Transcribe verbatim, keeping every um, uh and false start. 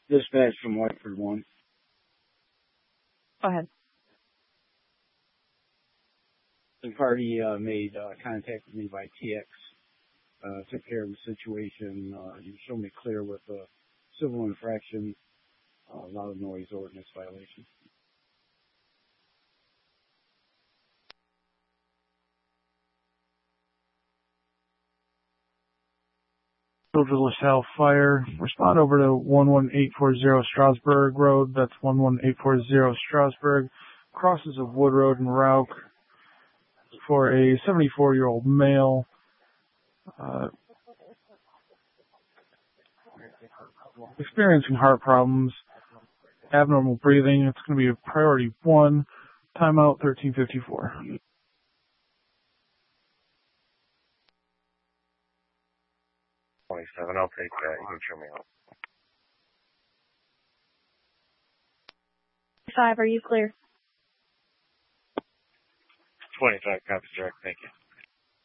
Dispatch from Whiteford one. Go ahead. The party uh, made uh, contact with me by T X. Uh, took care of the situation. Uh, you showed me clear with a civil infraction, uh, loud noise ordinance violation. Silver LaSalle Fire. Respond over to one one eight four zero Strasburg Road. That's one one eight four zero Strasburg. Crosses of Wood Road and Rauch for a seventy-four-year-old male. Uh, experiencing heart problems, abnormal breathing. It's going to be a priority one. Timeout thirteen fifty-four. twenty-seven, I'll take that. You can show me out. Five, are you clear? twenty-five, copies direct. Thank you.